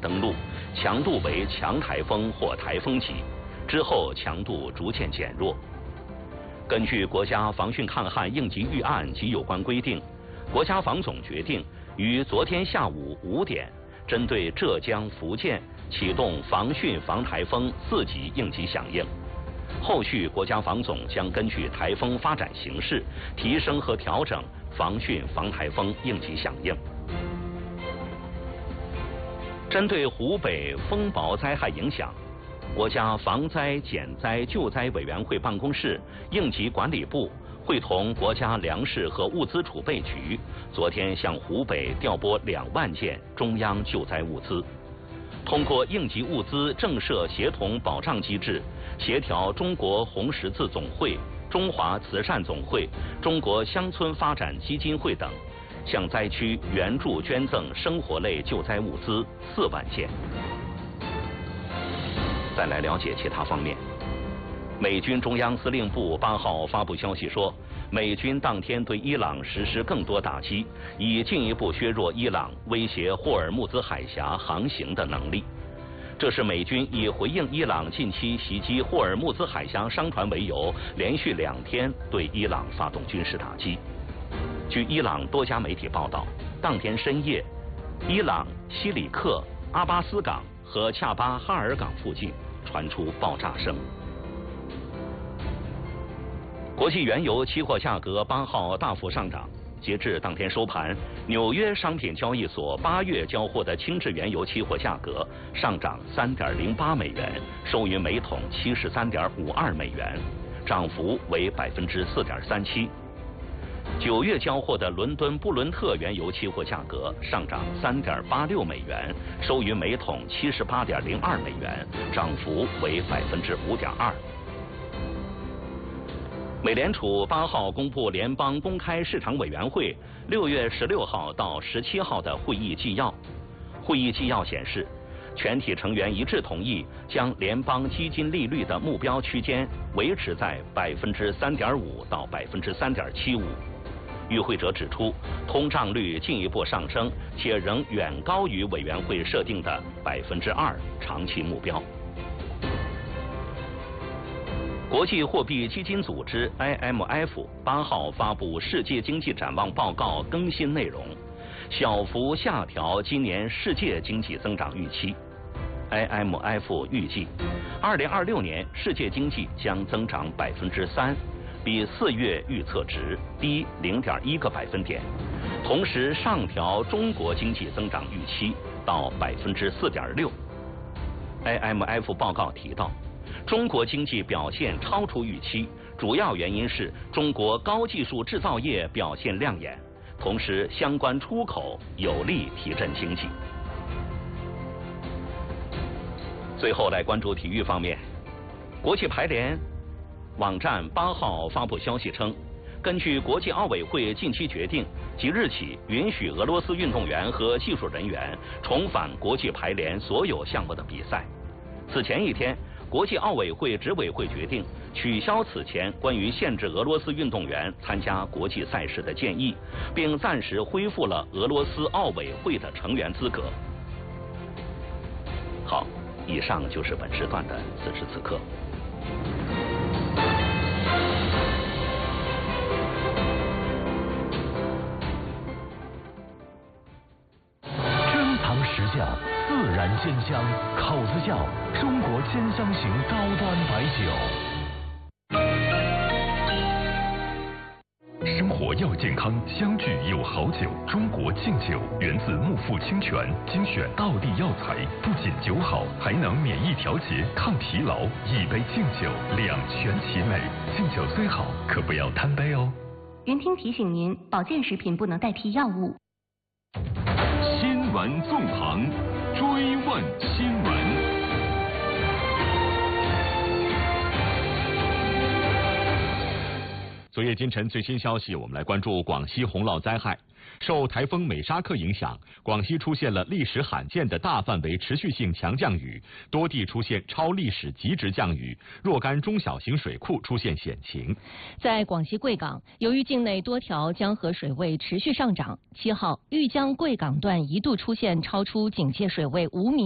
登陆，强度为强台风或台风级，之后强度逐渐减弱。根据国家防汛抗旱应急预案及有关规定，国家防总决定于昨天下午5点，针对浙江、福建启动防汛防台风4级应急响应。后续国家防总将根据台风发展形势，提升和调整防汛防台风应急响应。针对湖北风雹灾害影响，国家防灾减灾救灾委员会办公室、应急管理部会同国家粮食和物资储备局，昨天向湖北调拨2万件中央救灾物资。通过应急物资政设协同保障机制，协调中国红十字总会、中华慈善总会、中国乡村发展基金会等，向灾区援助捐赠生活类救灾物资4万件。再来了解其他方面。美军中央司令部8号发布消息说，美军当天对伊朗实施更多打击，以进一步削弱伊朗威胁霍尔木兹海峡航行的能力。这是美军以回应伊朗近期袭击霍尔木兹海峡商船为由，连续2天对伊朗发动军事打击。据伊朗多家媒体报道，当天深夜，伊朗西里克、阿巴斯港和恰巴哈尔港附近传出爆炸声。国际原油期货价格8号大幅上涨，截至当天收盘，纽约商品交易所8月交货的轻质原油期货价格上涨3.08美元，收于每桶73.52美元，涨幅为4.37%。9月交货的伦敦布伦特原油期货价格上涨3.86美元，收于每桶78.02美元，涨幅为5.2%。美联储8号公布联邦公开市场委员会6月16号到17号的会议纪要。会议纪要显示，全体成员一致同意将联邦基金利率的目标区间维持在3.5%到3.75%。与会者指出，通胀率进一步上升，且仍远高于委员会设定的2%长期目标。国际货币基金组织 IMF 8号发布世界经济展望报告更新内容，小幅下调今年世界经济增长预期。IMF 预计，2026年世界经济将增长3%，比4月预测值低0.1个百分点，同时上调中国经济增长预期到4.6%。IMF 报告提到，中国经济表现超出预期，主要原因是中国高技术制造业表现亮眼，同时相关出口有力提振经济。最后来关注体育方面，国际排联网站8号发布消息称，根据国际奥委会近期决定，即日起允许俄罗斯运动员和技术人员重返国际排联所有项目的比赛。此前一天，国际奥委会执委会决定取消此前关于限制俄罗斯运动员参加国际赛事的建议，并暂时恢复了俄罗斯奥委会的成员资格。好，以上就是本时段的此时此刻。 珍藏实窖，自然鲜香，口子窖，中国鲜香型高端白酒。生活要健康，相聚有好酒。中国敬酒源自木富清泉，精选道地药材，不仅酒好，还能免疫调节、抗疲劳。一杯敬酒，两全其美。敬酒虽好，可不要贪杯哦。 云听提醒您，保健食品不能代替药物。 新闻纵横，追问新闻。 昨夜今晨最新消息，我们来关注广西洪涝灾害。受台风美沙克影响，广西出现了历史罕见的大范围持续性强降雨，多地出现超历史极值降雨，若干中小型水库出现险情。 在广西贵港，由于境内多条江河水位持续上涨，7号玉江贵港段一度出现超出警戒水位5米